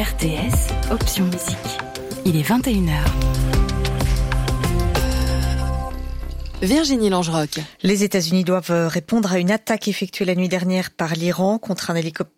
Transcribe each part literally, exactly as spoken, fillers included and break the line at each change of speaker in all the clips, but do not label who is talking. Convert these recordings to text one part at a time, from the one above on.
R T S, option musique. Il est vingt et une heures. Virginie Langeroc.
Les États-Unis doivent répondre à une attaque effectuée la nuit dernière par l'Iran contre un hélicoptère.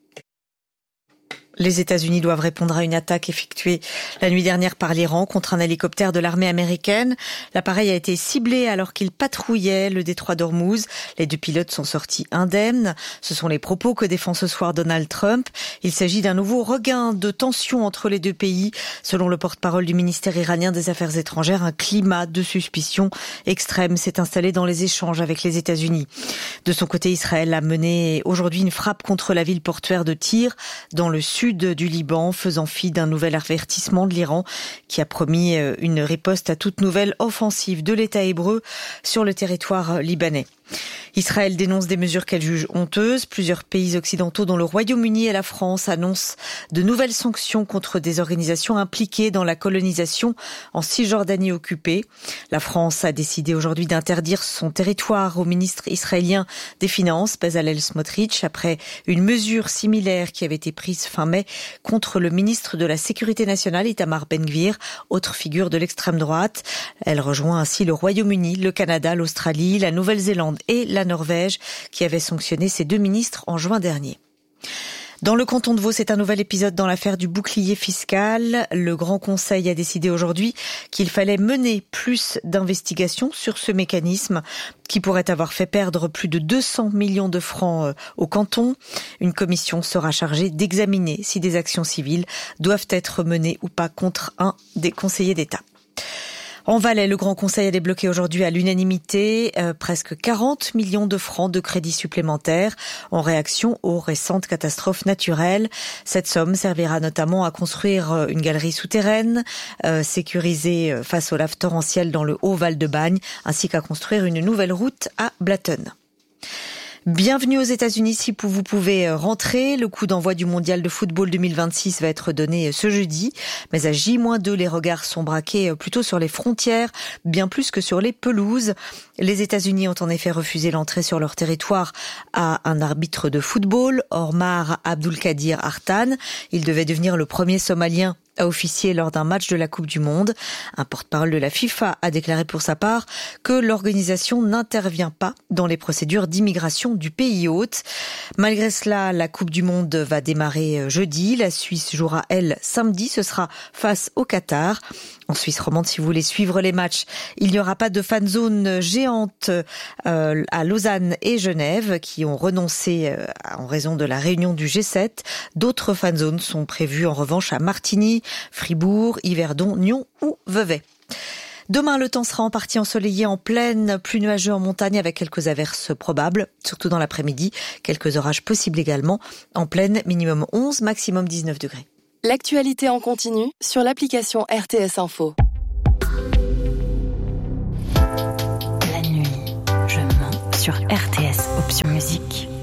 Les États-Unis doivent répondre à une attaque effectuée la nuit dernière par l'Iran contre un hélicoptère de l'armée américaine. L'appareil a été ciblé alors qu'il patrouillait le détroit d'Ormuz. Les deux pilotes sont sortis indemnes. Ce sont les propos que défend ce soir Donald Trump. Il s'agit d'un nouveau regain de tension entre les deux pays. Selon le porte-parole du ministère iranien des Affaires étrangères, un climat de suspicion extrême s'est installé dans les échanges avec les États-Unis. De son côté, Israël a mené aujourd'hui une frappe contre la ville portuaire de Tyr, dans le sud du Liban, faisant fi d'un nouvel avertissement de l'Iran qui a promis une riposte à toute nouvelle offensive de l'État hébreu sur le territoire libanais. Israël dénonce des mesures qu'elle juge honteuses. Plusieurs pays occidentaux, dont le Royaume-Uni et la France, annoncent de nouvelles sanctions contre des organisations impliquées dans la colonisation en Cisjordanie occupée. La France a décidé aujourd'hui d'interdire son territoire au ministre israélien des Finances, Bezalel Smotrich, après une mesure similaire qui avait été prise fin mai contre le ministre de la Sécurité nationale, Itamar Ben-Gvir, autre figure de l'extrême droite. Elle rejoint ainsi le Royaume-Uni, le Canada, l'Australie, la Nouvelle-Zélande et la Norvège, qui avaient sanctionné ces deux ministres en juin dernier. Dans le canton de Vaud, c'est un nouvel épisode dans l'affaire du bouclier fiscal. Le Grand Conseil a décidé aujourd'hui qu'il fallait mener plus d'investigations sur ce mécanisme qui pourrait avoir fait perdre plus de deux cents millions de francs au canton. Une commission sera chargée d'examiner si des actions civiles doivent être menées ou pas contre un des conseillers d'État. En Valais, le Grand Conseil a débloqué aujourd'hui à l'unanimité euh, presque quarante millions de francs de crédits supplémentaires en réaction aux récentes catastrophes naturelles. Cette somme servira notamment à construire une galerie souterraine, euh, sécurisée face aux laves torrentielles dans le Haut-Val de Bagne, ainsi qu'à construire une nouvelle route à Blatten. Bienvenue aux États-Unis si vous pouvez rentrer. Le coup d'envoi du mondial de football deux mille vingt-six va être donné ce jeudi. Mais à J moins deux, les regards sont braqués plutôt sur les frontières, bien plus que sur les pelouses. Les États-Unis ont en effet refusé l'entrée sur leur territoire à un arbitre de football, Omar Abdulkadir Artan. Il devait devenir le premier Somalien à officier lors d'un match de la Coupe du Monde. Un porte-parole de la FIFA a déclaré pour sa part que l'organisation n'intervient pas dans les procédures d'immigration du pays hôte. Malgré cela, la Coupe du Monde va démarrer jeudi. La Suisse jouera, elle, samedi. Ce sera face au Qatar. En Suisse romande, si vous voulez suivre les matchs, il n'y aura pas de fan zone géante euh, à Lausanne et Genève qui ont renoncé euh, en raison de la réunion du G sept. D'autres fan zones sont prévues en revanche à Martigny, Fribourg, Yverdon, Nyon ou Vevey. Demain, le temps sera en partie ensoleillé en plaine, plus nuageux en montagne avec quelques averses probables, surtout dans l'après-midi. Quelques orages possibles également. En plaine, minimum onze, maximum dix-neuf degrés.
L'actualité en continu sur l'application R T S Info. La nuit, je mens sur R T S, option musique.